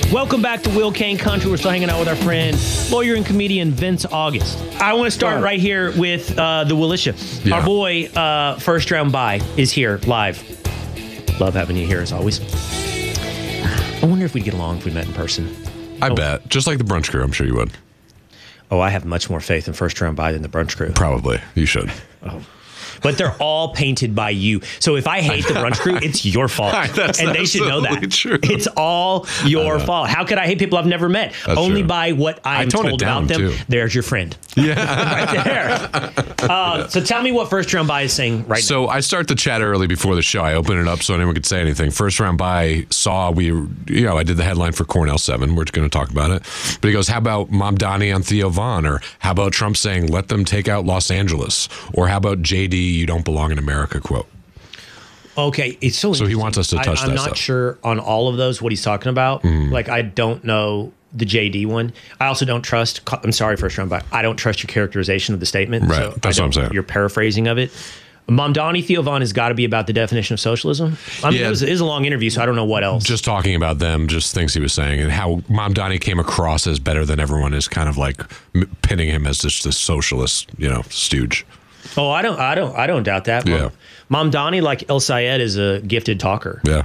Welcome back to Will Kane Country. We're still hanging out with our friend, lawyer and comedian Vince August. I want to start right here with the Willisha. Yeah. Our boy, first round bye, is here live. Love having you here as always. I wonder if we'd get along if we met in person. I bet. Just like the brunch crew, I'm sure you would. Oh, I have much more faith in first round bye than the brunch crew. Probably. You should. Oh. But they're all painted by you. So if I hate the brunch crew, it's your fault. And they should know that. True. It's all your fault. How could I hate people I've never met? That's Only true. by what I'm told about them. Too. There's your friend. Yeah. Right there. So tell me what first round bye is saying right now. So I start the chat early before the show. I open it up so anyone could say anything. First round bye I did the headline for Cornell 7. We're going to talk about it. But he goes, how about Mamdani on Theo Vaughn? Or how about Trump saying, let them take out Los Angeles? Or how about JD, you don't belong in America quote? Okay, it's so he wants us to touch that I'm not stuff. sure on all of those what he's talking about. Like, I don't know the JD one. I also don't trust, I'm sorry, first round bye, I don't trust your characterization of the statement. Right, So that's what I'm saying. Your paraphrasing of it. Mamdani Theo Vaughn has got to be about the definition of socialism. I mean, Yeah. it was a long interview, so I don't know what else. Just talking about them, just things he was saying, and how Mamdani came across as better than everyone is kind of like pinning him as just this socialist, stooge. Oh, I don't doubt that. Yeah. Mamdani, like El Sayed, is a gifted talker. Yeah.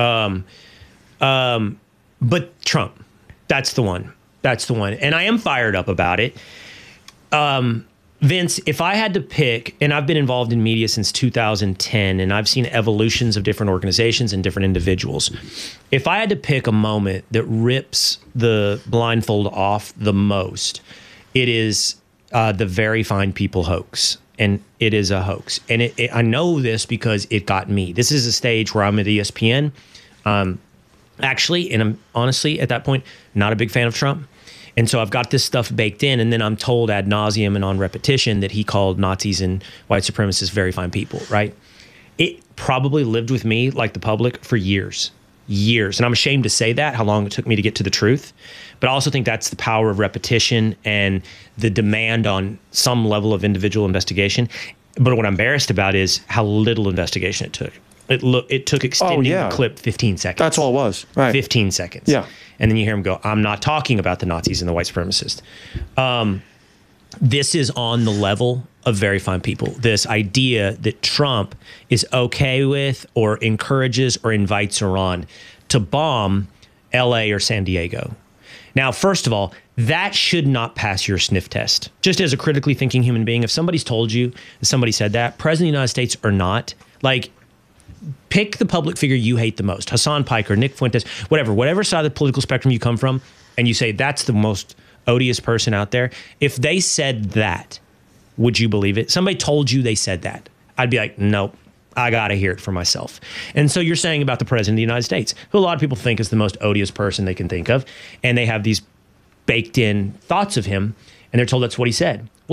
But Trump, that's the one. That's the one. And I am fired up about it. Vince, if I had to pick, and I've been involved in media since 2010, and I've seen evolutions of different organizations and different individuals. If I had to pick a moment that rips the blindfold off the most, it is the Very Fine People hoax. And it is a hoax. And I know this because it got me. This is a stage where I'm at ESPN. Actually, and I'm honestly, at that point, not a big fan of Trump. And so I've got this stuff baked in, and then I'm told ad nauseum and on repetition that he called Nazis and white supremacists very fine people, right? It probably lived with me, like the public, for years. And I'm ashamed to say that, how long it took me to get to the truth. But I also think that's the power of repetition and the demand on some level of individual investigation. But what I'm embarrassed about is how little investigation it took. It took extending the clip 15 seconds. That's all it was. Right. 15 seconds. Yeah. And then you hear him go, I'm not talking about the Nazis and the white supremacists. This is on the level of Very Fine People. This idea that Trump is okay with or encourages or invites Iran to bomb LA or San Diego. Now, first of all, that should not pass your sniff test. Just as a critically thinking human being, if somebody's told you that somebody said that, President of the United States or not, like, pick the public figure you hate the most, Hassan Piker, Nick Fuentes, whatever side of the political spectrum you come from, and you say that's the most odious person out there. If they said that, would you believe it? Somebody told you they said that. I'd be like, nope, I got to hear it for myself. And so you're saying about the President of the United States, who a lot of people think is the most odious person they can think of, and they have these baked in thoughts of him, and they're told that's what he said.